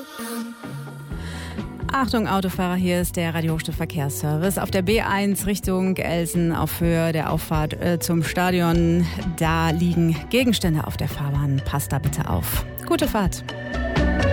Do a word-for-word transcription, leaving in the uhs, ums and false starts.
Achtung Autofahrer, hier ist der Radio Hochstift Verkehrsservice. Auf der B eins Richtung Elsen auf Höhe der Auffahrt äh, zum Stadion. Da liegen Gegenstände auf der Fahrbahn. Passt da bitte auf. Gute Fahrt.